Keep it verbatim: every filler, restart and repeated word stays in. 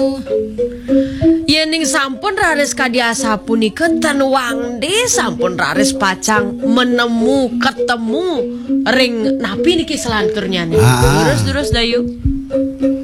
Yening sampun raris kadiasa punika ten wangde sampun raris pacang menemu ketemu ring napi niki selanturnya nih. Terus terus dayu.